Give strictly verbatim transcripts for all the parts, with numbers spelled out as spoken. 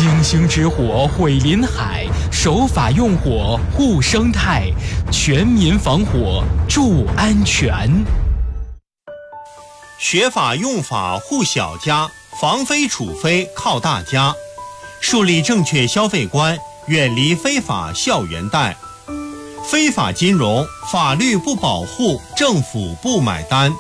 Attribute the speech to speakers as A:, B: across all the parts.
A: 星星之火毁林海，守法用火护生态，全民防火助安全。
B: 学法用法护小家，防非处非靠大家。树立正确消费观，远离非法校园贷。非法金融，法律不保护，政府不买单。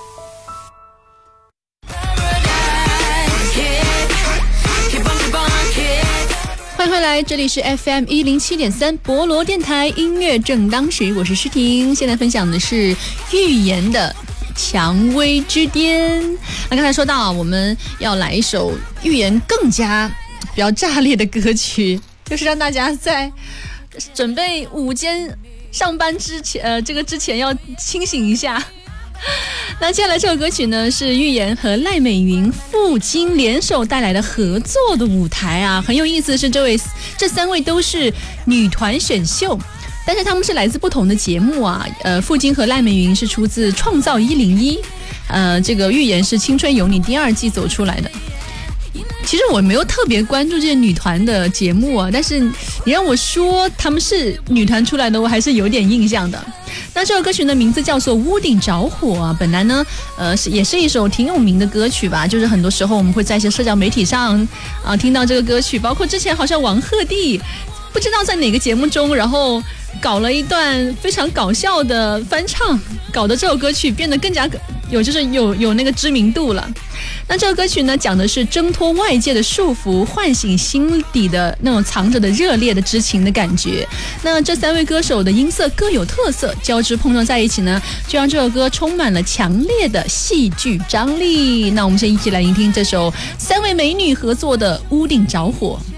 C: 欢迎回来，这里是 F M 一零七点三博罗电台音乐正当时，我是诗婷。现在分享的是寓言的蔷薇之巅。那刚才说到我们要来一首寓言更加比较炸裂的歌曲，就是让大家在准备午间上班之前，呃，这个之前要清醒一下。那接下来这首歌曲呢，是寓言和赖美云、傅菁联手带来的合作的舞台啊，很有意思的是，这位这三位都是女团选秀，但是他们是来自不同的节目啊。呃，傅菁和赖美云是出自《创造一零一》，呃，这个寓言是《青春有你》第二季走出来的。其实我没有特别关注这些女团的节目啊，但是你让我说他们是女团出来的，我还是有点印象的。那这首歌曲的名字叫做《屋顶着火》啊，本来呢，呃，是也是一首挺有名的歌曲吧，就是很多时候我们会在一些社交媒体上啊听到这个歌曲，包括之前好像王鹤棣不知道在哪个节目中，然后搞了一段非常搞笑的翻唱，搞得这首歌曲变得更加有就是有有那个知名度了。那这首歌曲呢，讲的是挣脱外界的束缚，唤醒心底的那种藏着的热烈的知情的感觉。那这三位歌手的音色各有特色，交织碰撞在一起呢，就让这首歌充满了强烈的戏剧张力。那我们先一起来聆听这首三位美女合作的《屋顶着火》。